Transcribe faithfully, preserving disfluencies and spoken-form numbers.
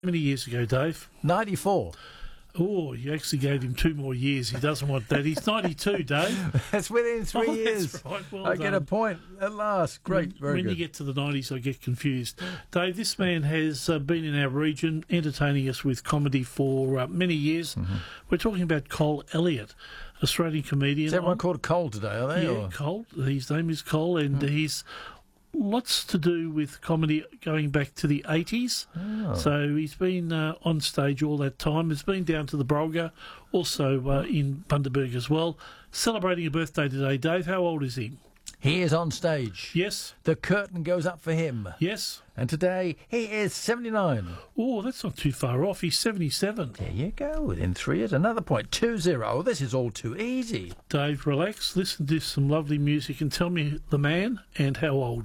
How many years ago, Dave? ninety-four. Oh, you actually gave him two more years. He doesn't want that. He's ninety-two, Dave. That's within three Oh, years. that's right. Well I get a done. point at last. Great, When, very when good. you get to the nineties, I get confused. Dave, this man has uh, been in our region, entertaining us with comedy for uh, many years. Mm-hmm. We're talking about Cole Elliott, Australian comedian. Is everyone called Cole today, are they? Yeah, or? Cole. His name is Cole, and Hmm. he's lots to do with comedy going back to the eighties. Oh. So he's been uh, on stage all that time. He's been down to the Brolga, also uh, in Bundaberg as well. Celebrating a birthday today, Dave. How old is he? He is on stage. Yes? The curtain goes up for him. Yes? And today he is seventy-nine. Oh, that's not too far off. He's seventy-seven. There you go. Within three years, another point. two zero. This is all too easy. Dave, relax, listen to some lovely music and tell me the man and how old.